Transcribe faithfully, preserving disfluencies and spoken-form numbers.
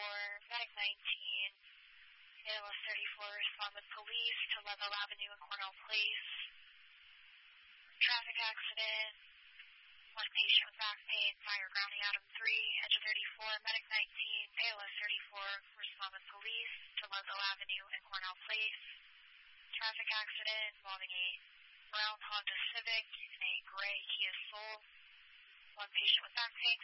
thirty-four, Medic nineteen, A L S thirty-four, respond with police to Level Avenue and Cornell Place. Traffic accident, one patient with back pain, fire grounding Adam three, Edge of thirty-four, Medic nineteen, A L S thirty-four, respond with police to Level Avenue and Cornell Place. Traffic accident involving a brown Honda Civic and a gray Kia Soul. One patient with back pain,